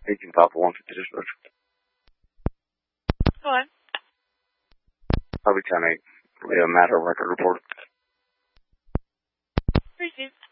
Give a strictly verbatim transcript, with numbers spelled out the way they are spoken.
Agent Papa one fifty dispatch. Go on. I'll be ten eight. We have a matter record report. Receive.